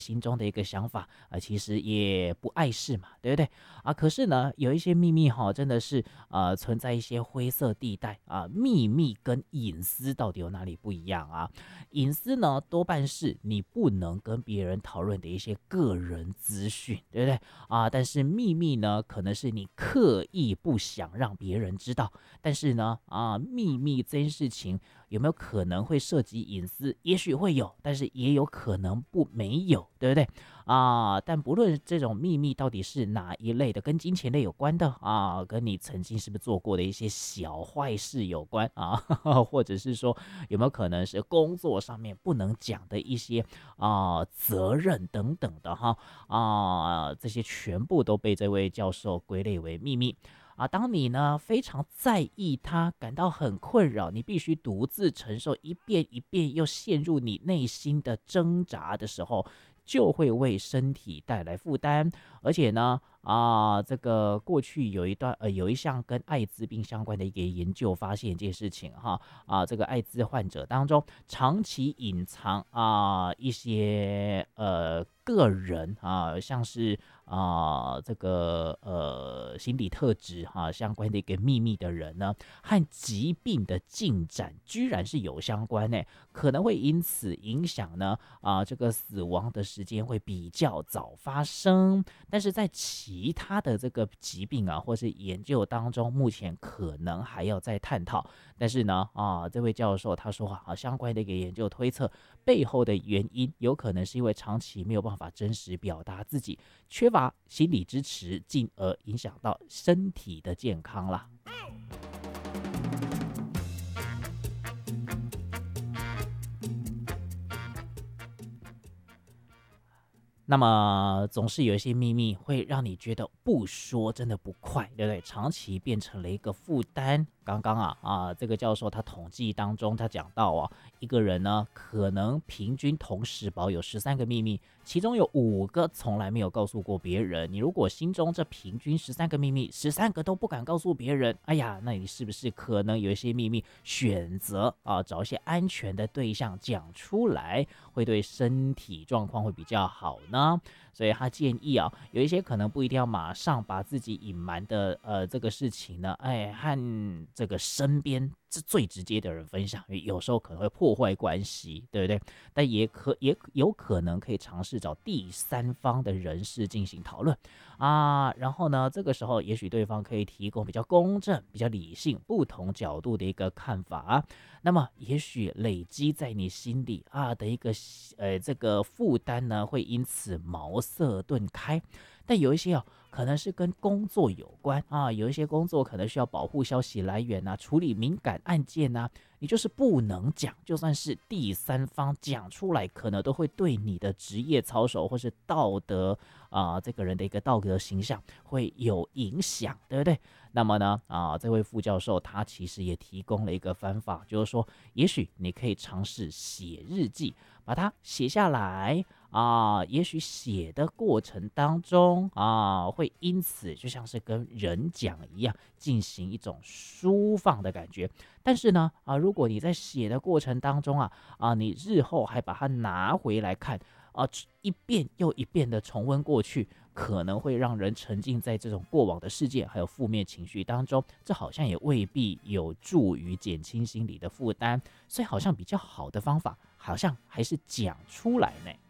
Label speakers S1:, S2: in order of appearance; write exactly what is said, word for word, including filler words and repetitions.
S1: 心中的一个想法，呃，其实也不碍事嘛，对不对？啊，可是呢，有一些秘密哈，真的是呃存在一些灰色地带啊。秘密跟隐私到底有哪里不一样啊？隐私呢，多半是你不能跟别人讨论的一些个人资讯，对不对？啊，但是秘密呢，可能是你刻意不想让别人知道。但是呢，啊，秘密这件事情有没有可能会涉及隐私？也许会有，但是也有可能不没有，对不对？啊，但不论这种秘密到底是哪一类的，跟金钱类有关的啊，跟你曾经是不是做过的一些小坏事有关啊，或者是说有没有可能是工作上面不能讲的一些啊责任等等的哈啊，这些全部都被这位教授归类为秘密。啊，当你呢非常在意它，感到很困扰，你必须独自承受一遍一遍又陷入你内心的挣扎的时候，就会为身体带来负担。而且呢，啊，这个过去有一段呃有一项跟艾滋病相关的一个研究发现一件事情哈。啊，这个艾滋患者当中长期隐藏啊一些呃个人啊，像是啊这个呃心理特质哈、啊、相关的一个秘密的人呢，和疾病的进展居然是有相关呢，可能会因此影响呢啊这个死亡的时间会比较早发生。但是在其他的这个疾病啊，或是研究当中，目前可能还要再探讨。但是呢，啊，这位教授他说啊，相关的一个研究推测，背后的原因有可能是因为长期没有办法真实表达自己，缺乏心理支持，进而影响到身体的健康啦。那么总是有一些秘密会让你觉得不说真的不快，对不对？长期变成了一个负担。刚刚啊啊，这个教授他统计当中他讲到啊，一个人呢可能平均同时保有十三个秘密，其中有五个从来没有告诉过别人。你如果心中这平均十三个秘密，十三个都不敢告诉别人，哎呀，那你是不是可能有一些秘密选择啊找一些安全的对象讲出来，会对身体状况会比较好呢？所以他建议啊，有一些可能不一定要马上把自己隐瞒的呃这个事情呢，哎，和这个身边最直接的人分享，因为有时候可能会破坏关系，对不对？但也可也有可能可以尝试找第三方的人士进行讨论啊，然后呢，这个时候也许对方可以提供比较公正、比较理性、不同角度的一个看法。那么也许累积在你心里啊的一个呃这个负担呢，会因此茅塞顿开。但有一些哦，可能是跟工作有关啊，有一些工作可能需要保护消息来源啊，处理敏感案件啊，你就是不能讲，就算是第三方讲出来，可能都会对你的职业操守或是道德啊、呃，这个人的一个道德形象会有影响，对不对？那么呢，啊，这位副教授他其实也提供了一个方法，就是说，也许你可以尝试写日记，把它写下来啊。也许写的过程当中啊，会因此就像是跟人讲一样，进行一种抒放的感觉。但是呢，啊，如果你在写的过程当中啊，啊，你日后还把它拿回来看。啊，一遍又一遍的重温过去，可能会让人沉浸在这种过往的事件还有负面情绪当中，这好像也未必有助于减轻心理的负担，所以好像比较好的方法，好像还是讲出来呢。